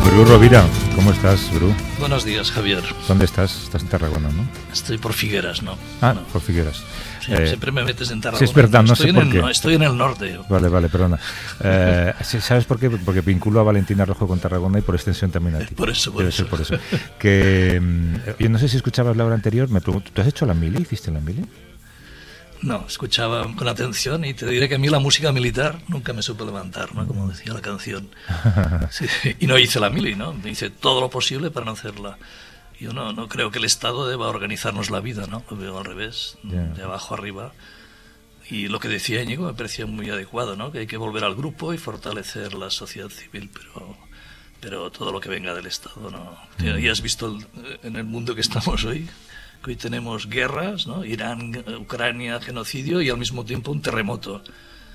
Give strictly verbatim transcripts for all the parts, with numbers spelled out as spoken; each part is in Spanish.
Bru Rovira, ¿cómo estás, Bru? Buenos días, Javier. ¿Dónde estás? Estás en Tarragona, ¿no? Estoy por Figueras, ¿no? Ah, no. por Figueras. Sí, eh, siempre me metes en Tarragona. Sí, es verdad, no estoy sé por el, qué. No, estoy en el norte. Vale, vale, perdona. Eh, ¿Sabes por qué? Porque vinculo a Valentina Rojo con Tarragona y por extensión también a ti. Por eso, por Debe eso. ser por eso. Que, yo no sé si escuchabas la hora anterior, me pregunto, ¿tú has hecho la mili? ¿Hiciste la mili? No, escuchaba con atención y te diré que a mí la música militar nunca me supo levantar, ¿no? Como decía la canción. Sí, y no hice la mili, ¿no? Hice todo lo posible para no hacerla. Yo no, no creo que el Estado deba organizarnos la vida, ¿no? Lo veo al revés, yeah. de abajo arriba. Y lo que decía Íñigo me parecía muy adecuado, ¿no? Que hay que volver al grupo y fortalecer la sociedad civil, pero, pero todo lo que venga del Estado, ¿no? Mm. Ya has visto el, en el mundo que estamos hoy, que hoy tenemos guerras, ¿no? Irán, Ucrania, genocidio y al mismo tiempo un terremoto.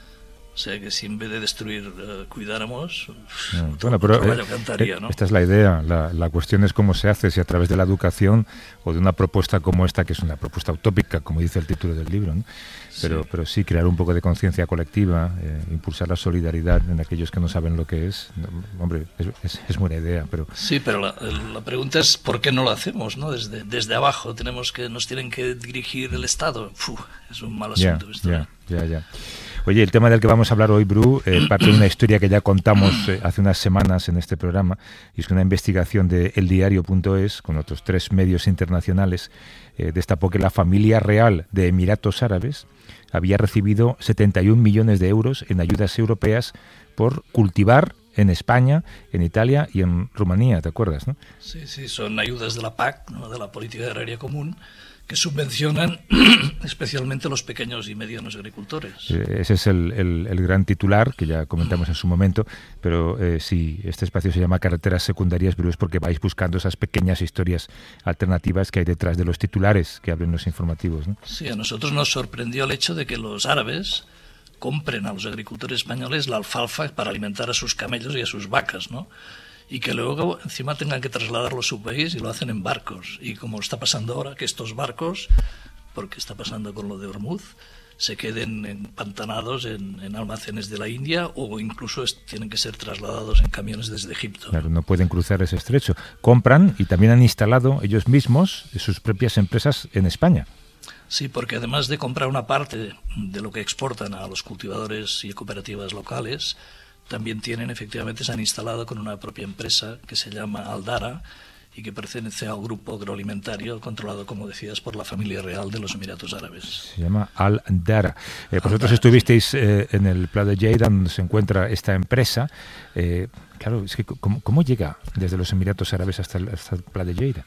O sea que si en vez de destruir uh, cuidáramos, no, bueno, pero eh, cantaría, ¿no? Esta es la idea. La, la cuestión es cómo se hace, si a través de la educación o de una propuesta como esta, que es una propuesta utópica, como dice el título del libro, ¿no? Pero sí, pero sí crear un poco de conciencia colectiva, eh, impulsar la solidaridad en aquellos que no saben lo que es. Hombre, es, es, es buena idea, pero... Sí, pero la, la pregunta es ¿por qué no lo hacemos, ¿no? Desde, desde abajo tenemos que nos tienen que dirigir el Estado. Uf, es un mal asunto ya, esto. Ya, ya, ya. Oye, el tema del que vamos a hablar hoy, Bru, eh, parte de una historia que ya contamos eh, hace unas semanas en este programa, y es que una investigación de el diario punto es, con otros tres medios internacionales, eh, destapó que la familia real de Emiratos Árabes había recibido setenta y un millones de euros en ayudas europeas por cultivar en España, en Italia y en Rumanía, ¿te acuerdas, no? Sí, sí, son ayudas de la P A C, ¿no? De la Política Agraria Común, que subvencionan especialmente los pequeños y medianos agricultores. Ese es el, el, el gran titular, que ya comentamos en su momento, pero eh, sí, este espacio se llama Carreteras Secundarias, pero es porque vais buscando esas pequeñas historias alternativas que hay detrás de los titulares que abren los informativos, ¿no? Sí, a nosotros nos sorprendió el hecho de que los árabes compren a los agricultores españoles la alfalfa para alimentar a sus camellos y a sus vacas, ¿no? Y que luego encima tengan que trasladarlo a su país y lo hacen en barcos. Y como está pasando ahora, que estos barcos, porque está pasando con lo de Hormuz, se queden empantanados en, en almacenes de la India o incluso es, tienen que ser trasladados en camiones desde Egipto. Claro, no pueden cruzar ese estrecho. Compran y también han instalado ellos mismos sus propias empresas en España. Sí, porque además de comprar una parte de lo que exportan a los cultivadores y cooperativas locales, también tienen, efectivamente, se han instalado con una propia empresa que se llama Aldara y que pertenece a un grupo agroalimentario controlado, como decías, por la familia real de los Emiratos Árabes. Se llama Aldara. Eh, vosotros estuvisteis eh, en el Pla de Lleida, donde se encuentra esta empresa. Eh, claro, es que ¿cómo, cómo llega desde los Emiratos Árabes hasta el, hasta el Pla de Lleida?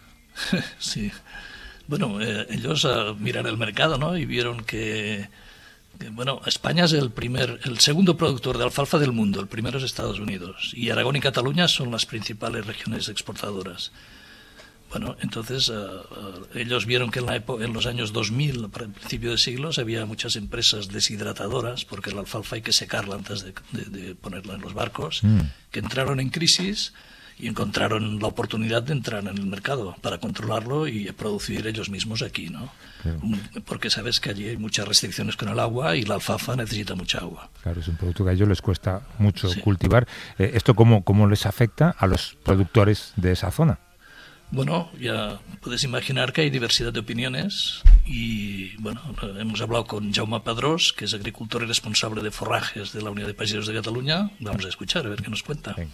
Sí. Bueno, eh, ellos uh, miran el mercado, ¿no? Y vieron que... Bueno, España es el primer, el segundo productor de alfalfa del mundo, el primero es Estados Unidos, y Aragón y Cataluña son las principales regiones exportadoras. Bueno, entonces uh, uh, ellos vieron que en, la época, en los años dos mil, para el principio de siglos, había muchas empresas deshidratadoras, porque la alfalfa hay que secarla antes de, de, de ponerla en los barcos, mm. que entraron en crisis y encontraron la oportunidad de entrar en el mercado para controlarlo y producir ellos mismos aquí, ¿no? Claro. Porque sabes que allí hay muchas restricciones con el agua y la alfalfa necesita mucha agua. Claro, es un producto que a ellos les cuesta mucho sí. cultivar. Eh, ¿Esto cómo, cómo les afecta a los productores de esa zona? Bueno, ya puedes imaginar que hay diversidad de opiniones y, bueno, hemos hablado con Jaume Padrós, que es agricultor y responsable de forrajes de la Unión de Pagesos de Cataluña. Vamos a escuchar, a ver qué nos cuenta. Sí.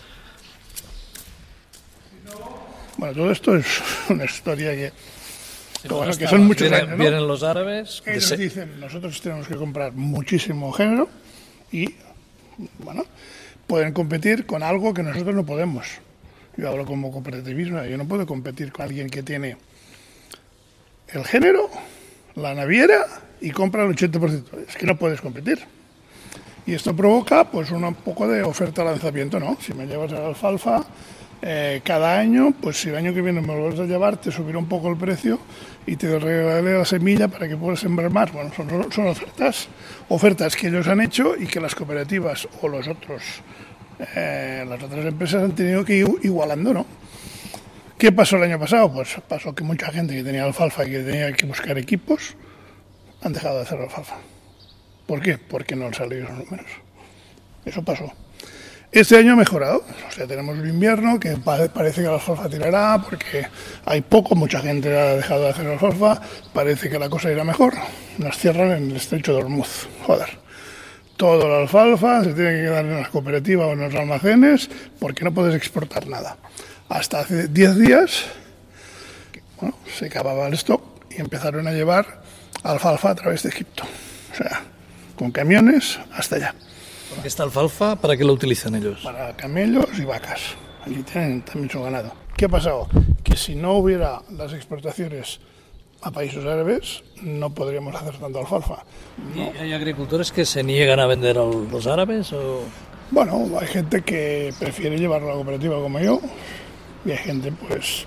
Bueno, todo esto es una historia que, que, bueno, que son muchos vienen, años, ¿no? Vienen los árabes... Ellos se... dicen, nosotros tenemos que comprar muchísimo género y, bueno, pueden competir con algo que nosotros no podemos. Yo hablo como cooperativismo, yo no puedo competir con alguien que tiene el género, la naviera y compra el ochenta por ciento. Es que no puedes competir. Y esto provoca, pues, un poco de oferta-lanzamiento, ¿no? Si me llevas a la alfalfa... Eh, cada año, pues si el año que viene me lo vuelves a llevar, te subirá un poco el precio y te regalaré la semilla para que puedas sembrar más. Bueno, son, son ofertas, ofertas que ellos han hecho y que las cooperativas o los otros, eh, las otras empresas han tenido que ir igualando, ¿no? ¿Qué pasó el año pasado? Pues pasó que mucha gente que tenía alfalfa y que tenía que buscar equipos han dejado de hacer alfalfa. ¿Por qué? Porque no han salido los números. Eso pasó. Este año ha mejorado, o sea, tenemos un invierno que parece que la alfalfa tirará porque hay poco, mucha gente ha dejado de hacer alfalfa, parece que la cosa irá mejor. Nos cierran en el estrecho de Hormuz, joder. Toda la alfalfa se tiene que quedar en las cooperativas o en los almacenes porque no puedes exportar nada. Hasta hace diez días, bueno, se acababa el stock y empezaron a llevar alfalfa a través de Egipto, o sea, con camiones hasta allá. Porque esta alfalfa, ¿para qué la utilizan ellos? Para camellos y vacas. Allí tienen también su ganado. ¿Qué ha pasado? Que si no hubiera las exportaciones a países árabes, no podríamos hacer tanta alfalfa. ¿Y hay agricultores que se niegan a vender a los árabes? O... Bueno, hay gente que prefiere llevarlo a la cooperativa como yo, y hay gente, pues,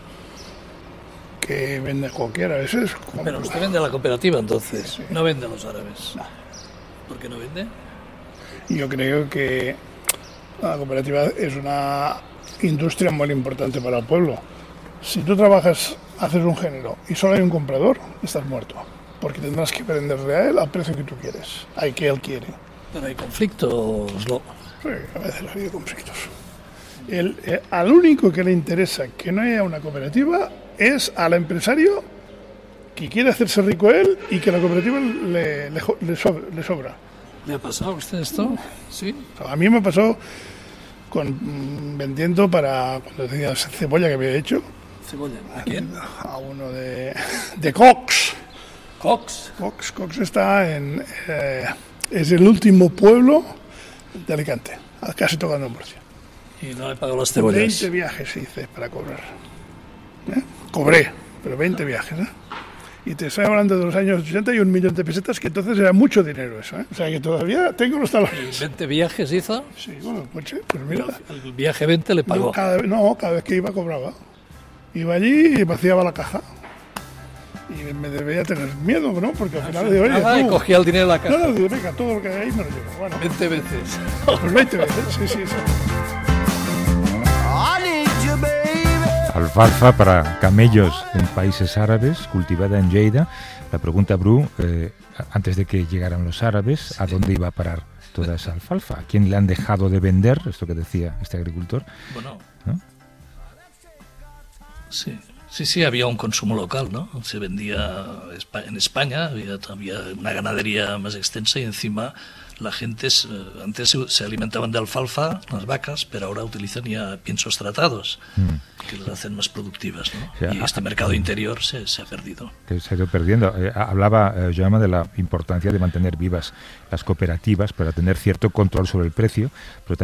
que vende cualquiera. A veces. Pero usted vende a la cooperativa, entonces. Sí. No vende a los árabes. No. ¿Por qué no vende? Yo creo que la cooperativa es una industria muy importante para el pueblo. Si tú trabajas, haces un género y solo hay un comprador, estás muerto. Porque tendrás que venderle a él al precio que tú quieres, al que él quiere. Pero hay conflictos, ¿no? Sí, a veces hay conflictos. El, eh, al único que le interesa que no haya una cooperativa es al empresario que quiere hacerse rico él y que la cooperativa le, le, le, sobra, le sobra. ¿Le ha pasado a usted esto? Sí. A mí me pasó con vendiendo para, cuando decía cebolla que había hecho. ¿Cebolla? ¿A quién? A uno de, de Cox. ¿Cox? Cox. Cox está en... Eh, es el último pueblo de Alicante, casi tocando en Murcia. ¿Y no le pagó las cebollas? veinte viajes hice para cobrar. ¿Eh? Cobré, pero veinte viajes, ¿eh? Y te estoy hablando de los años ochenta y un millón de pesetas, que entonces era mucho dinero eso, ¿eh? O sea que todavía tengo los talones. ¿veinte viajes hizo? Sí, bueno, pues, pues mira. El viaje veinte le pagó. No cada, no, cada vez que iba cobraba. Iba allí y vaciaba la caja. Y me debía tener miedo, ¿no? Porque al final de oye, ah, y cogía el dinero de la caja. No, no, digo, venga, todo lo que hay ahí me lo llevo. Bueno, veinte veces. Pues veinte veces, sí, sí, sí. Alfalfa para camellos en países árabes, cultivada en Lleida. La pregunta, Bru, eh, antes de que llegaran los árabes, ¿a dónde iba a parar toda esa alfalfa? ¿A quién le han dejado de vender? Esto que decía este agricultor. Bueno, ¿no? Sí, sí, sí, había un consumo local, ¿no? Se vendía en España, había, había una ganadería más extensa y encima la gente antes se alimentaban de alfalfa, las vacas, pero ahora utilizan ya piensos tratados, mm. que las hacen más productivas, ¿no? O sea, y este mercado interior se, se ha perdido. Que se ha ido perdiendo. Eh, hablaba eh, Jaume de la importancia de mantener vivas las cooperativas para tener cierto control sobre el precio, pero